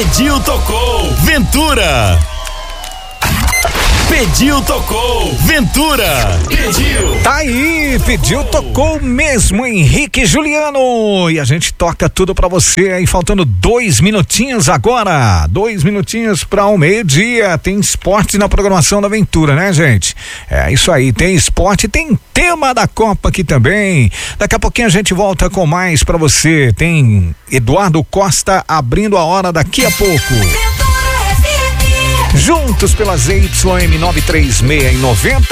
Pediu, tocou. Ventura. Pediu, tocou. Ventura. Pediu. Tá aí, pediu, tocou mesmo, Henrique Juliano. E a gente toca tudo pra você aí, faltando 2 minutinhos agora. 2 minutinhos pra o meio-dia. Tem esporte na programação da Ventura, né, gente? É isso aí, tem esporte, tem tema da Copa aqui também. Daqui a pouquinho a gente volta com mais pra você. Tem Eduardo Costa abrindo a hora daqui a pouco. Juntos pela ZYM 936 e 90.